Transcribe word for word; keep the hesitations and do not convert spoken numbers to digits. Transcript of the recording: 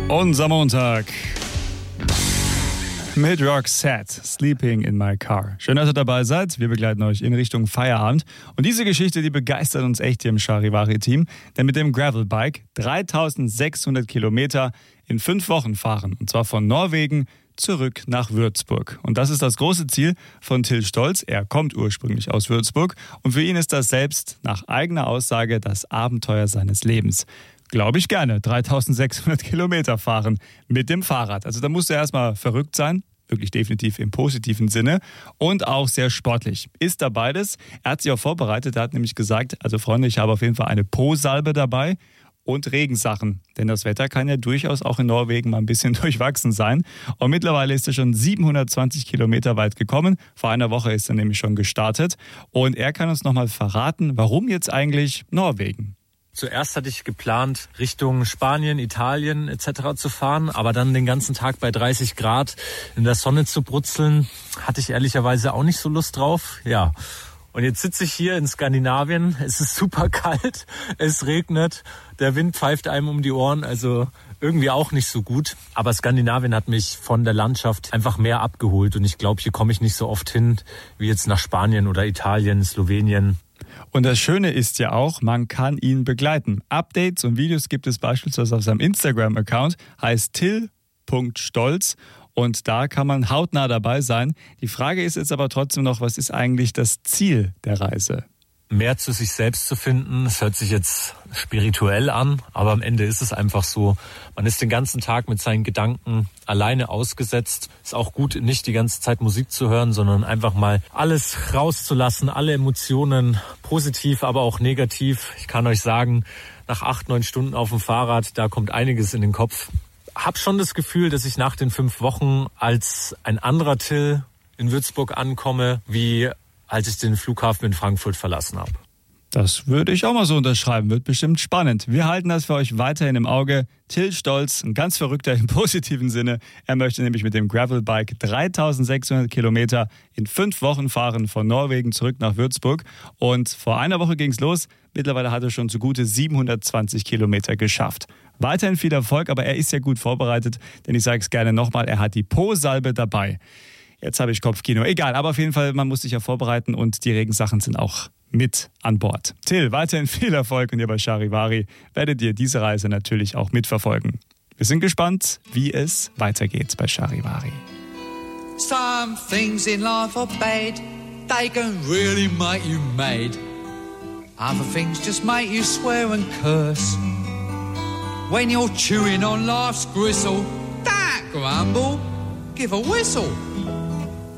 Unser Montag mit Roxette, Sleeping in My Car. Schön, dass ihr dabei seid. Wir begleiten euch in Richtung Feierabend. Und diese Geschichte, die begeistert uns echt hier im Charivari-Team. Denn mit dem Gravelbike dreitausendsechshundert Kilometer in fünf Wochen fahren. Und zwar von Norwegen zurück nach Würzburg. Und das ist das große Ziel von Till Stolz. Er kommt ursprünglich aus Würzburg. Und für ihn ist das selbst nach eigener Aussage das Abenteuer seines Lebens. Glaube ich gerne. dreitausendsechshundert Kilometer fahren mit dem Fahrrad. Also da musst du erstmal verrückt sein. Wirklich definitiv im positiven Sinne. Und auch sehr sportlich. Ist da beides. Er hat sich auch vorbereitet. Er hat nämlich gesagt, also Freunde, ich habe auf jeden Fall eine Po-Salbe dabei und Regensachen. Denn das Wetter kann ja durchaus auch in Norwegen mal ein bisschen durchwachsen sein. Und mittlerweile ist er schon siebenhundertzwanzig Kilometer weit gekommen. Vor einer Woche ist er nämlich schon gestartet. Und er kann uns nochmal verraten, warum jetzt eigentlich Norwegen? Zuerst hatte ich geplant, Richtung Spanien, Italien et cetera zu fahren, aber dann den ganzen Tag bei dreißig Grad in der Sonne zu brutzeln, hatte ich ehrlicherweise auch nicht so Lust drauf. Ja, und jetzt sitze ich hier in Skandinavien, es ist super kalt, es regnet, der Wind pfeift einem um die Ohren, also irgendwie auch nicht so gut. Aber Skandinavien hat mich von der Landschaft einfach mehr abgeholt und ich glaube, hier komme ich nicht so oft hin wie jetzt nach Spanien oder Italien, Slowenien. Und das Schöne ist ja auch, man kann ihn begleiten. Updates und Videos gibt es beispielsweise auf seinem Instagram-Account, heißt till punkt stolz und da kann man hautnah dabei sein. Die Frage ist jetzt aber trotzdem noch, was ist eigentlich das Ziel der Reise? Mehr zu sich selbst zu finden. Es hört sich jetzt spirituell an, aber am Ende ist es einfach so. Man ist den ganzen Tag mit seinen Gedanken alleine ausgesetzt. Ist auch gut, nicht die ganze Zeit Musik zu hören, sondern einfach mal alles rauszulassen, alle Emotionen, positiv, aber auch negativ. Ich kann euch sagen, nach acht, neun Stunden auf dem Fahrrad, da kommt einiges in den Kopf. Hab schon das Gefühl, dass ich nach den fünf Wochen als ein anderer Till in Würzburg ankomme, wie als ich den Flughafen in Frankfurt verlassen habe. Das würde ich auch mal so unterschreiben, wird bestimmt spannend. Wir halten das für euch weiterhin im Auge. Till Stolz, ein ganz verrückter im positiven Sinne. Er möchte nämlich mit dem Gravelbike dreitausendsechshundert Kilometer in fünf Wochen fahren von Norwegen zurück nach Würzburg. Und vor einer Woche ging es los. Mittlerweile hat er schon so gute siebenhundertzwanzig Kilometer geschafft. Weiterhin viel Erfolg, aber er ist ja gut vorbereitet, denn ich sage es gerne nochmal, er hat die Po-Salbe dabei. Jetzt habe ich Kopfkino. Egal, aber auf jeden Fall, man muss sich ja vorbereiten und die Regensachen sind auch mit an Bord. Till, weiterhin viel Erfolg und ihr bei Charivari werdet ihr diese Reise natürlich auch mitverfolgen. Wir sind gespannt, wie es weitergeht bei Charivari. Some things in life are bad, they can really make you mad. Other things just make you swear and curse. When you're chewing on life's gristle, don't grumble, give a whistle.